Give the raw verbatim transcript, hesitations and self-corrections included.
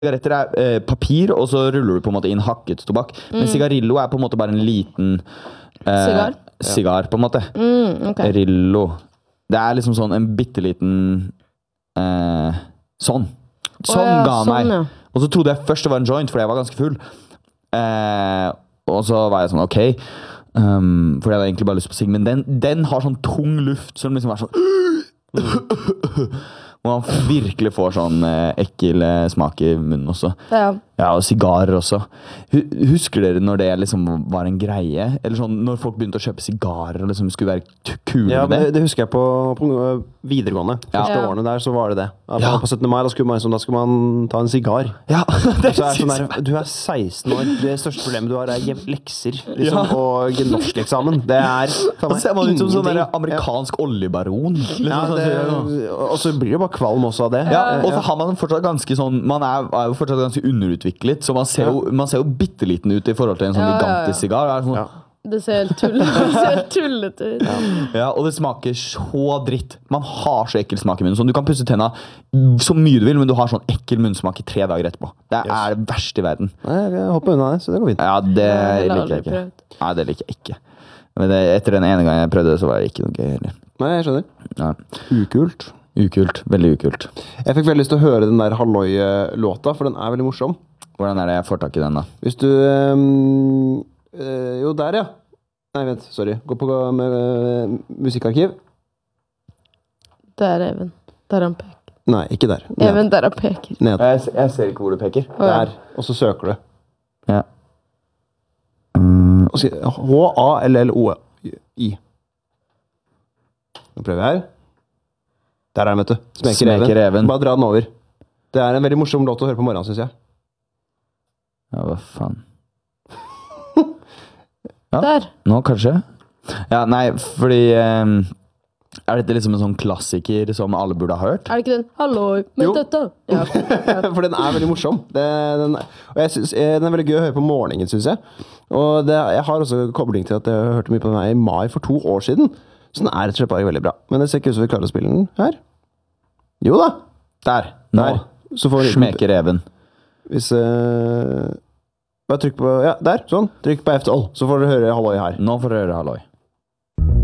Sigaretter er eh, papir, og så ruller du på en måte inn hakket tobakk. Mm. Men sigarillo er på en måte bare en liten eh, Sigar? Sigar, på en måte. Mm, okay. Rillo. Det er liksom sånn en bitteliten eh, sånn. Sånn oh, ja, ga sånn, meg. Ja. Og så trodde jeg først det var en joint, fordi jeg var ganske full. Eh, og så var jeg sånn, ok. Um, fordi jeg hadde egentlig bare lyst på sigg. Men den, den har sånn tung luft som liksom er sånn og man virkelig får sånn eh, ekkel eh, smak i munnen også. Ja. Ja, og sigarer også. Husker dere når det liksom var en greie? Eller sånn, når folk begynte å kjøpe sigarer og liksom skulle være kule ja, med det? det husker jeg på, på videregående. Første ja. årene der så var det det. Ja. På syttende mai da skulle, man, da skulle man ta en sigar. Ja, det er sånn der, du er seksten år. Det største problemet du har er lekser liksom, ja. og norskeksamen. Det er og så ser man ut som sånn der amerikansk ja. oljebaron. Liksom, ja, det, og så blir det bare kvalm også av det. Ja, og så har man fortsatt ganske sånn, man er, er jo fortsatt ganske underutviklet. Så man ser, jo, man ser jo bitteliten ut i forhold til en sånn ja, gigantisk sigar. Det, sånn, ja. det ser helt tullete tullet ut. Ja. ja, og det smaker så dritt. Man har så ekkel smak i munnen. Sånn, du kan pusse tenna så mye du vil, men du har sånn ekkel munnsmak i tre dager etterpå. Det yes. er det verste i verden. Nei, jeg hopper unna det, så det går fint. Ja, det jeg liker jeg ikke. Nei, det liker jeg ikke. Men det, etter den ene gangen jeg prøvde det, så var det ikke noe gøy heller. Nei, jeg skjønner. Ja. Ukult. Ukult, veldig ukult. Jeg fikk veldig lyst til å høre den der Halloi-låta, for den er veldig morsom. Hvordan er det jeg får tak i den da? Hvis du... Um, uh, jo, der ja. Nei, vent, sorry. Gå på med, uh, musikkarkiv. Der, Even. Der han peker. Nei, ikke der. Ned. Even, der han peker. Ned. Jeg, jeg ser ikke hvor du peker. Oh, ja. Der, og så søker du. Ja. Mm. H A L L O I. Nå prøver vi her. Der er den, vet du. Smeker, Smeker Even. Even. Bare dra den over. Det er en veldig morsom låt å høre på morgenen, synes jeg. Ja, hva faen? Ja, der. Nå, kanskje? Ja, nei, fordi... Um, er dette liksom en sånn klassiker som alle burde ha hørt? Er det ikke den? Halloi, men dette? Ja. For den er veldig morsom. Det, den, og jeg synes, den er veldig gøy å høre på morgenen, synes jeg. Og det, jeg har også kobling til at jeg hørte mye på den her i mai for to år siden. Så den er rett og slett bare veldig bra. Men det ser ikke ut som vi klarer å spille den her. Jo da! Der. Nå. Der. Så får Smeker Even. Hvis uh, bare trykk på, ja, der, sånn. Trykk på F tolv, så får dere høre Halloi her. Nå får dere høre Halloi.